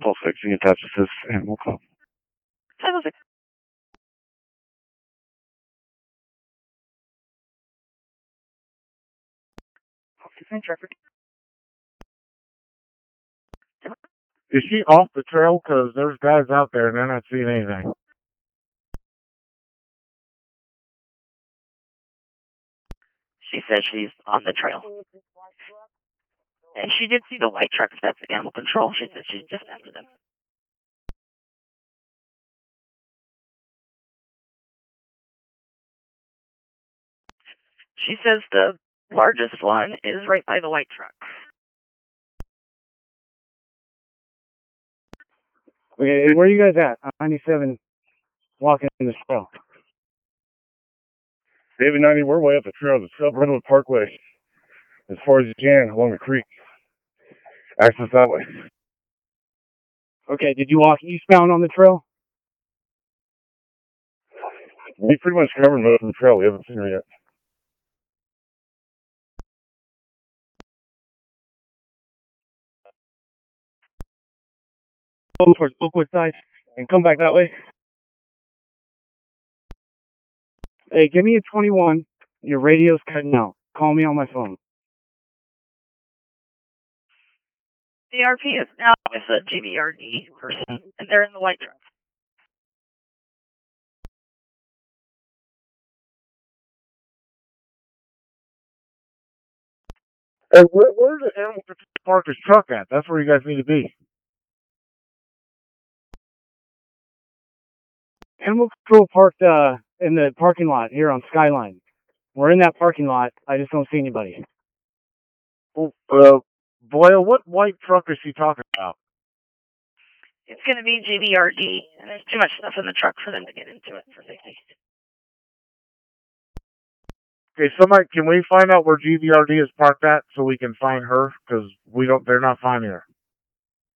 Pulse fixing attaches this animal call. 506. Is she off the trail? Because there's guys out there and they're not seeing anything. She says she's on the trail. And she did see the white truck that's animal control. She said she's just after them. She says the largest one is right by the white truck. Okay, where are you guys at? 97, walking in the trail. David 90, we're way up the trail. The Sub Redwood Parkway. As far as you can, along the creek. Access that way. Okay, did you walk eastbound on the trail? We pretty much covered most of the trail. We haven't seen her yet. Go towards Oakwood side and come back that way. Hey, give me a 21. Your radio's cutting out. Call me on my phone. The RP is now with a GVRD person, and they're in the white truck. Hey, where's the animal control park his truck at? That's where you guys need to be. Animal control parked in the parking lot here on Skyline. We're in that parking lot. I just don't see anybody. Boyle, what white truck is she talking about? It's going to be GVRD, and there's too much stuff in the truck for them to get into it for safety. Okay, somebody, can we find out where GVRD is parked at so we can find her? Because they're not finding her.